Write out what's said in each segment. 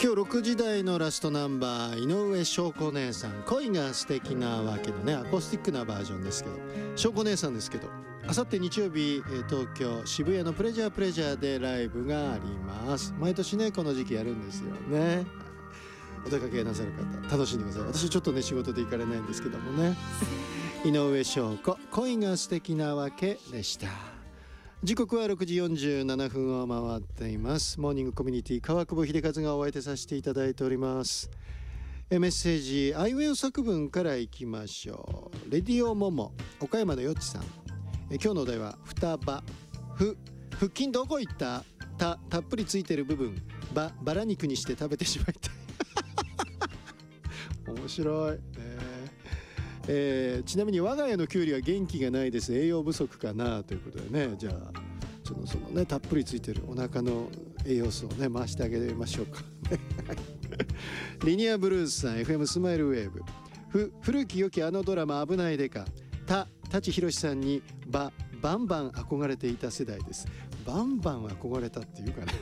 今日6時台のラストナンバー、井上翔子姉さん、恋が素敵なわけのね、アコースティックなバージョンですけど、翔子姉さんですけど、あさって日曜日、東京渋谷のプレジャーでライブがあります。毎年ねこの時期やるんですよね。お出かけなさる方楽しんでください。私ちょっとね仕事で行かれないんですけどもね。井上翔子、恋が素敵なわけでした。時刻は6時47分を回っています。モーニングコミュニティ川久保秀和がお相手させていただいております。メッセージアイウェイ作文からいきましょう。レディオモモ岡山のよっちさん、今日のお題は双葉。腹筋どこ行った？たっぷりついてる部分バラ肉にして食べてしまいたい面白い、ちなみに我が家のキュウリは元気がないです。栄養不足かなということでね。じゃあそのねたっぷりついてるお腹の栄養素をね回してあげましょうかリニアブルースさん、 FM スマイルウェーブ。古き良きあのドラマ危ないでか。舘ひろしさんにバンバン憧れていた世代です。バンバン憧れたっていうかねね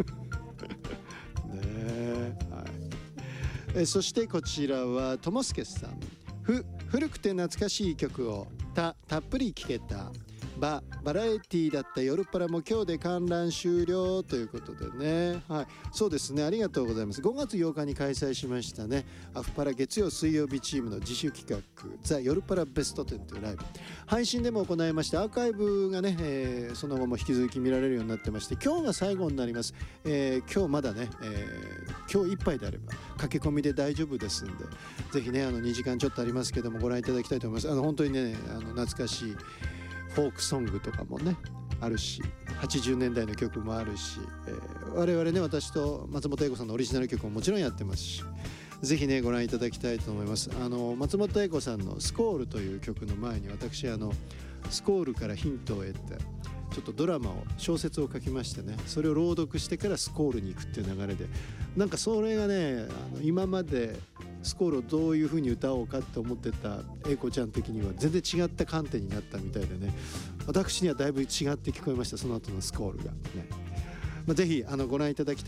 え、はい。そしてこちらはともすけさん。古くて懐かしい曲をたっぷり聴けた。バラエティだった夜っぱらも今日で観覧終了ということでね、はい、そうですね、ありがとうございます。5月8日に開催しましたね、アフパラ月曜水曜日チームの自主企画ザ・夜っぱらベスト10というライブ、配信でも行いまして、アーカイブがね、その後も引き続き見られるようになってまして、今日が最後になります。今日まだね、今日いっぱいであれば駆け込みで大丈夫ですんで、ぜひね2時間ちょっとありますけどもご覧いただきたいと思います。本当にね懐かしいフォークソングとかもねあるし、80年代の曲もあるし、我々ね、私と松本英子さんのオリジナル曲ももちろんやってますし、ぜひねご覧いただきたいと思います。松本英子さんのスコールという曲の前に私スコールからヒントを得てちょっとドラマを小説を書きましてね、それを朗読してからスコールに行くっていう流れで、なんかそれがね今までスコールをどういう風に歌おうかって思ってた英子ちゃん的には全然違った観点になったみたいでね、私にはだいぶ違って聞こえました、その後のスコールがね。ぜひご覧いただきたい